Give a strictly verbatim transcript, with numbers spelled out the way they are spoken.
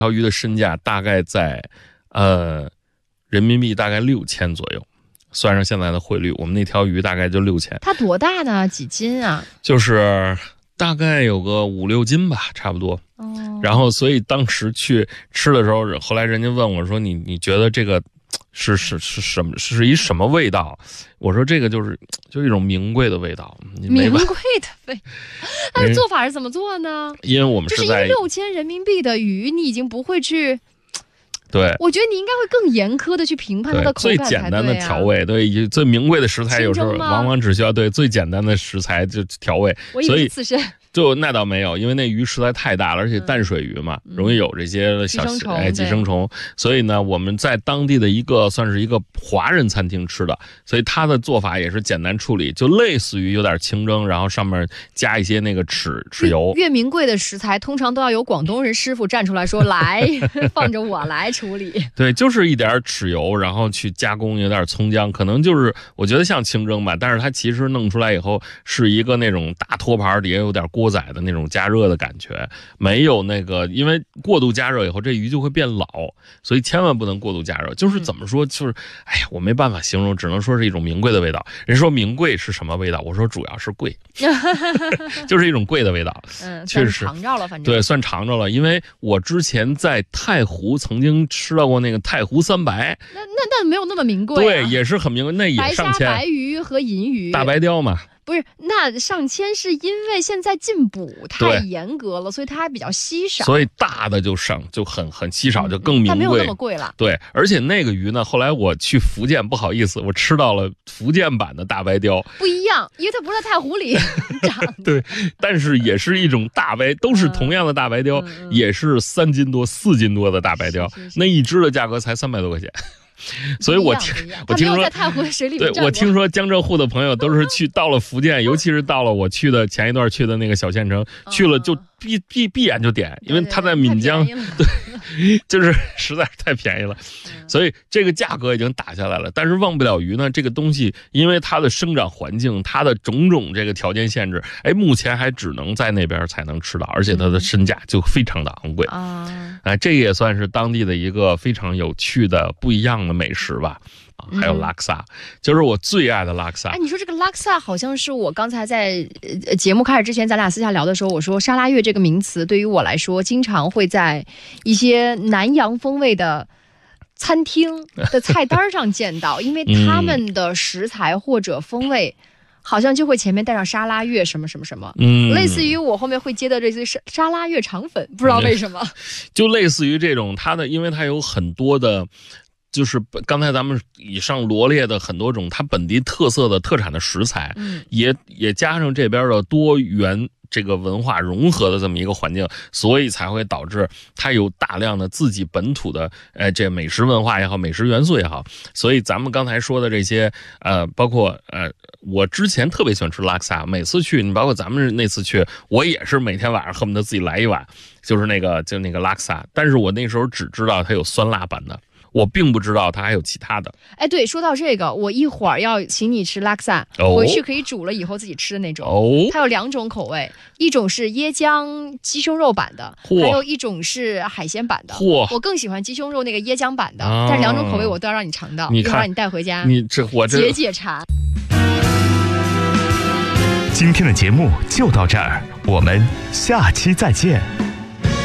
条鱼的身价大概在呃人民币大概六千左右，算上现在的汇率，我们那条鱼大概就六千。 它多大呢？几斤啊？ 就是大概有个五六斤吧，差不多。 哦。 然后，所以当时去吃的时候，后来人家问我说：“你你觉得这个是是是什么？是一什么味道？”我说：“这个就是就一种名贵的味道。” 名贵的味，它的做法是怎么做呢？ 因为我们是在六千人民币的鱼，你已经不会去。 对， 我觉得你应该会更严苛的去评判它的口感才对啊。 最简单的调味，对，最名贵的食材有时候往往只需要对最简单的食材就调味， 我以为刺身。 就那倒没有，因为那鱼实在太大了，而且淡水鱼嘛，嗯、容易有这些小哎寄生虫，所以呢，我们在当地的一个算是一个华人餐厅吃的，所以它的做法也是简单处理，就类似于有点清蒸，然后上面加一些那个豉豉油。 越名贵的食材，通常都要有广东人师傅站出来说：“来，放着我来处理。” 对，就是一点豉油，然后去加工，有点葱姜，可能就是我觉得像清蒸吧，但是它其实弄出来以后是一个那种大托盘，底下有点锅。锅仔的那种加热的感觉，没有那个，因为过度加热以后，这鱼就会变老，所以千万不能过度加热。就是怎么说，就是哎呀，我没办法形容，只能说是一种名贵的味道。人说名贵是什么味道？我说主要是贵，就是一种贵的味道。 嗯， 确实尝着了，反正对，算尝着了。因为我之前在太湖曾经吃到过那个太湖三白， 那那那没有那么名贵、啊， 对，也是很名贵，那也上千。 白虾、白鱼和银鱼， 大白鲷嘛。 不是，那上千是因为现在禁捕太严格了，所以它还比较稀少。 所以大的就上就很很稀少，就更名贵，但没有那么贵了。 对，而且那个鱼呢，后来我去福建，不好意思，我吃到了福建版的大白鲷， 不一样，因为它不是在太湖里长。 对，但是也是一种大白，都是同样的大白鲷，嗯、也是三斤多、四斤多的大白鲷，是是是那一只的价格才三百多块钱。所以我听我听说， 在太湖的水里对我听说江浙沪的朋友都是去到了福建，尤其是到了我去的前一段去的那个小县城，去了就闭闭闭眼就点，因为他在闽江，对，就是实在是太便宜了，所以这个价格已经打下来了。但是忘不了鱼呢，这个东西因为它的生长环境、它的种种这个条件限制，哎，目前还只能在那边才能吃到，而且它的身价就非常的昂贵啊。哎，这也算是当地的一个非常有趣的不一样的美食吧。还有拉克萨，就是我最爱的拉克萨。 哎，你说这个拉克萨好像是我刚才在呃节目开始之前，咱俩私下聊的时候，我说沙拉越这个名词对于我来说，经常会在一些南洋风味的餐厅的菜单上见到，因为他们的食材或者风味。好像就会前面带上沙拉越什么什么什么，嗯，类似于我后面会接的这些沙沙拉越肠粉，不知道为什么，嗯、 就类似于这种，它的因为它有很多的。就是刚才咱们以上罗列的很多种它本地特色的特产的食材，嗯，也也加上这边的多元这个文化融合的这么一个环境，所以才会导致它有大量的自己本土的呃这美食文化也好，美食元素也好。所以咱们刚才说的这些呃，包括呃，我之前特别喜欢吃拉克萨，每次去，你包括咱们那次去，我也是每天晚上恨不得自己来一碗，就是那个就那个拉克萨，但是我那时候只知道它有酸辣版的。我并不知道它还有其他的。 哎，对，说到这个，我一会儿要请你吃拉克萨，哦、回去可以煮了以后自己吃的那种。哦，它有两种口味，一种是椰浆鸡胸肉版的，还有一种是海鲜版的。嚯！我更喜欢鸡胸肉那个椰浆版的，啊、但是两种口味我都要让你尝到，一会儿让你带回家， 你这我这解解馋。 今天的节目就到这儿，我们下期再见。